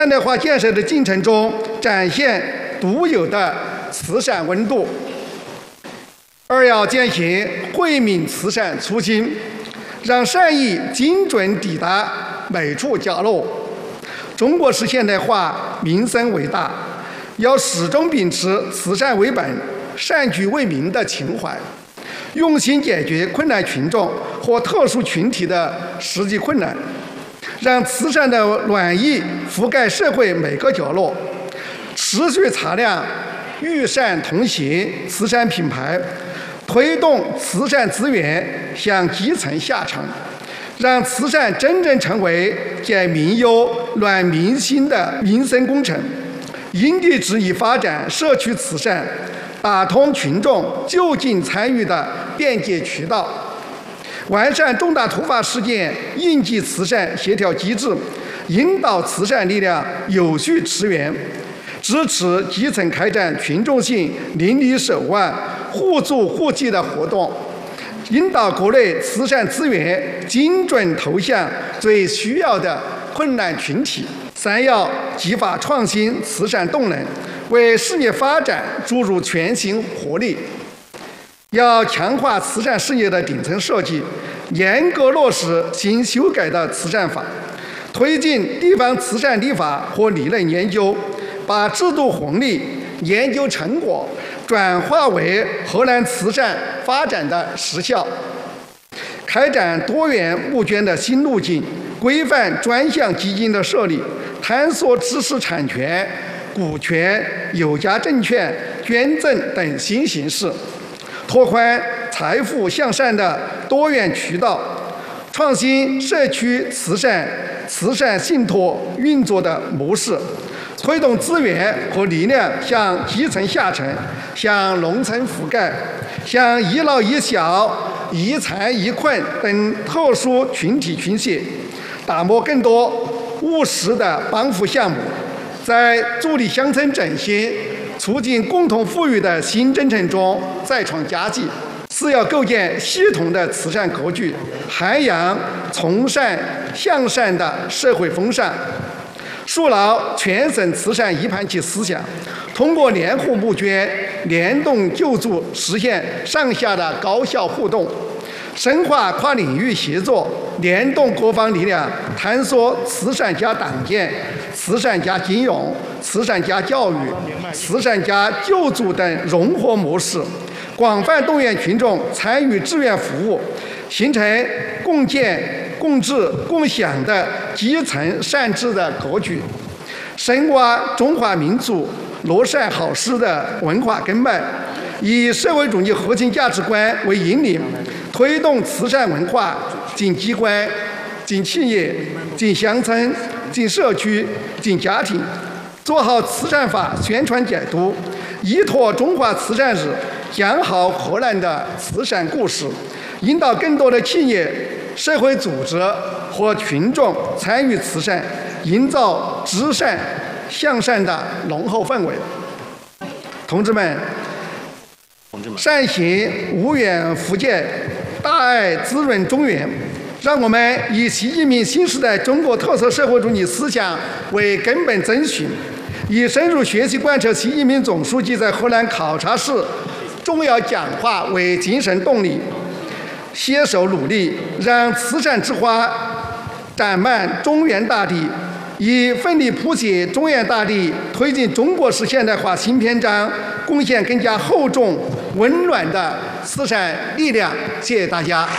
现代化建设的进程中展现独有的慈善温度。二要践行惠民慈善初心，让善意精准抵达每处角落。中国式现代化，民生为大，要始终秉持慈善为本、善举为民的情怀，用心解决困难群众或特殊群体的实际困难，让慈善的暖意覆盖社会每个角落，持续擦亮与善同行慈善品牌，推动慈善资源向基层下沉，让慈善真正成为解民忧、暖民心的民生工程，因地制宜发展社区慈善，打通群众就近参与的便捷渠道，完善重大突发事件应急慈善协调机制，引导慈善力量有序驰援，支持基层开展群众性邻里守望、互助互济的活动，引导国内慈善资源精准投向最需要的困难群体。三要激发创新慈善动能，为事业发展注入全新活力。要强化慈善事业的顶层设计，严格落实新修改的慈善法，推进地方慈善立法和理论研究，把制度红利、研究成果转化为河南慈善发展的实效，开展多元募捐的新路径，规范专项基金的设立，探索知识产权、股权、有价证券、捐赠等新形式，拓宽财富向善的多元渠道，创新社区慈善信托运作的模式，推动资源和力量向基层下沉，向农村覆盖，向一老一小、一残一困等特殊群体倾斜，打磨更多务实的帮扶项目，在助力乡村振兴、促进共同富裕的新征程中再创佳绩。四要构建系统的慈善格局，涵养从善向善的社会风尚，树牢全省慈善一盘棋思想，通过联户募捐、联动救助，实现上下的高效互动，深化跨领域协作，联动各方力量，探索慈善加党建、慈善加金融、慈善加教育、慈善加救助等融合模式，广泛动员群众参与志愿服务，形成共建、共治、共享的基层善治的格局，深挖中华民族乐善好施的文化根脉，以社会主义核心价值观为引领，推动慈善文化进机关、进企业、进乡村、进社区、进家庭，做好慈善法宣传解读，依托中华慈善日讲好河南的慈善故事，引导更多的企业、社会组织和群众参与慈善，营造知善向善的浓厚氛围。同志们，善行无远弗届，大爱滋润中原。让我们以习近平新时代中国特色社会主义思想为根本遵循，以深入学习贯彻习近平总书记在河南考察市重要讲话为精神动力，携手努力，让慈善之花展漫中原大地，以奋力谱写中原大地推进中国式现代化新篇章，贡献更加厚重温暖的慈善力量。谢谢大家。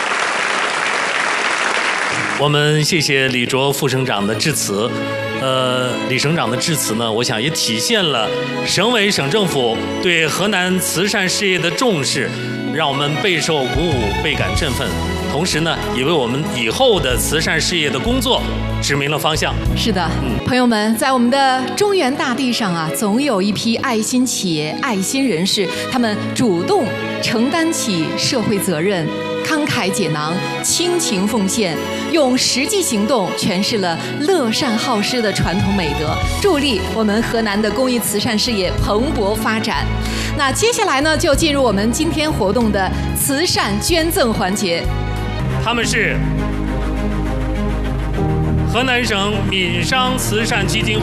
我们谢谢李卓副省长的致辞。李省长的致辞呢，我想也体现了省委省政府对河南慈善事业的重视，让我们备受鼓舞，倍感振奋。同时呢，也为我们以后的慈善事业的工作指明了方向。是的， 朋友们，在我们的中原大地上啊，总有一批爱心企业、爱心人士，他们主动承担起社会责任，慷慨解囊，倾情奉献，用实际行动诠释了乐善好施的传统美德，助力我们河南的公益慈善事业蓬勃发展。那接下来呢，就进入我们今天活动的慈善捐赠环节。 他们是河南省闽商慈善基金